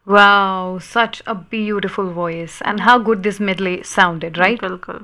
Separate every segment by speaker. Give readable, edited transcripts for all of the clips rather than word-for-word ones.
Speaker 1: Wow, such a beautiful voice, and how good this medley sounded, right?
Speaker 2: बिल्कुल।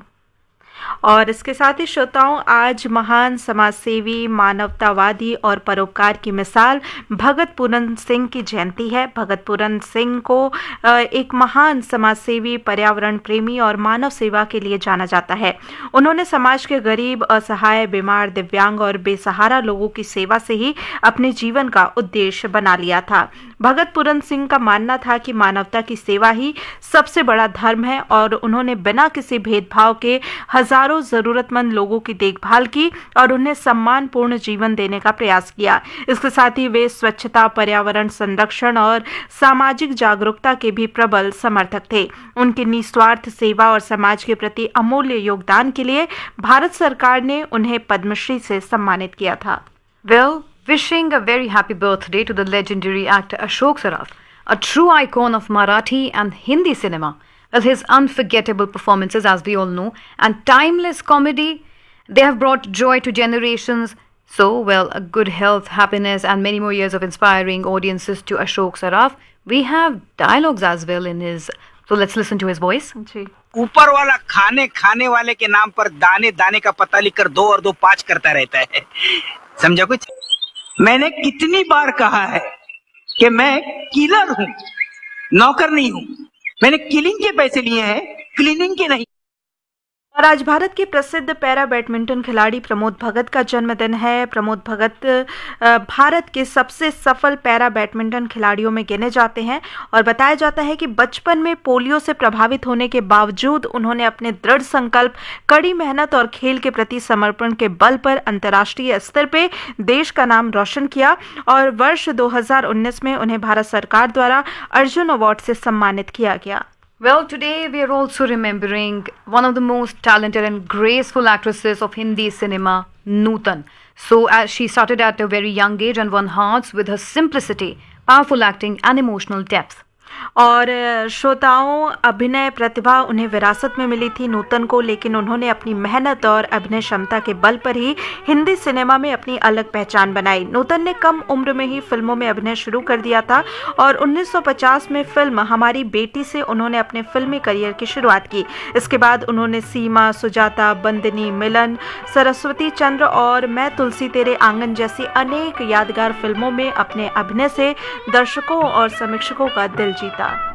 Speaker 2: और इसके साथ ही श्रोताओं, आज महान समाजसेवी, मानवतावादी और परोपकार की मिसाल भगत पूरन सिंह की जयंती है। भगत पूरन सिंह को एक महान समाजसेवी, पर्यावरण प्रेमी और मानव सेवा के लिए जाना जाता है। उन्होंने समाज के गरीब, असहाय, बीमार, दिव्यांग और बेसहारा लोगों की सेवा से ही अपने जीवन का उद्देश्य बना लिया था। भगत पूरन सिंह का मानना था कि मानवता की सेवा ही सबसे बड़ा धर्म है और उन्होंने बिना किसी भेदभाव के हजारों जरूरतमंद लोगों की देखभाल की और उन्हें सम्मानपूर्ण जीवन देने का प्रयास किया। इसके साथ ही वे स्वच्छता, पर्यावरण संरक्षण और सामाजिक जागरूकता के भी प्रबल समर्थक थे। उनकी निस्वार्थ सेवा और समाज के प्रति अमूल्य योगदान के लिए भारत सरकार ने उन्हें पद्मश्री से सम्मानित किया था।
Speaker 1: Well, wishing a very happy birthday to the legendary actor Ashok Saraf, a true icon of Marathi and Hindi cinema. Well, his unforgettable performances, as we all know, and timeless comedy, they have brought joy to generations. So, well, a good health, happiness, and many more years of inspiring audiences to Ashok Saraf. We have dialogues as well in his. So, let's listen to his voice.
Speaker 2: जी।
Speaker 3: ऊपर वाला खाने खाने वाले के नाम पर दाने दाने का पता लिखकर 2 और 2 5 करता रहता है। समझा कुछ? मैंने कितनी बार कहा है कि मैं किलर हूं, नौकर नहीं हूं। मैंने किलिंग के पैसे लिए हैं, क्लीनिंग के नहीं।
Speaker 2: और आज भारत के प्रसिद्ध पैरा बैडमिंटन खिलाड़ी प्रमोद भगत का जन्मदिन है। प्रमोद भगत भारत के सबसे सफल पैरा बैडमिंटन खिलाड़ियों में गिने जाते हैं और बताया जाता है कि बचपन में पोलियो से प्रभावित होने के बावजूद उन्होंने अपने दृढ़ संकल्प, कड़ी मेहनत और खेल के प्रति समर्पण के बल पर अंतर्राष्ट्रीय स्तर पर देश का नाम रोशन किया और वर्ष 2019 में उन्हें भारत सरकार द्वारा अर्जुन अवार्ड से सम्मानित किया गया।
Speaker 1: Well, today we are also remembering one of the most talented and graceful actresses of Hindi cinema, Nutan. So, as she started at a very young age and won hearts with her simplicity, powerful acting, and emotional depth.
Speaker 2: और श्रोताओं, अभिनय प्रतिभा उन्हें विरासत में मिली थी नूतन को, लेकिन उन्होंने अपनी मेहनत और अभिनय क्षमता के बल पर ही हिंदी सिनेमा में अपनी अलग पहचान बनाई। नूतन ने कम उम्र में ही फिल्मों में अभिनय शुरू कर दिया था और 1950 में फिल्म हमारी बेटी से उन्होंने अपने फिल्मी करियर की शुरुआत की। इसके बाद उन्होंने सीमा, सुजाता, बंदनी, मिलन, सरस्वती चंद्र और मैं तुलसी तेरे आंगन जैसी अनेक यादगार फिल्मों में अपने अभिनय से दर्शकों और समीक्षकों का दिल जीता।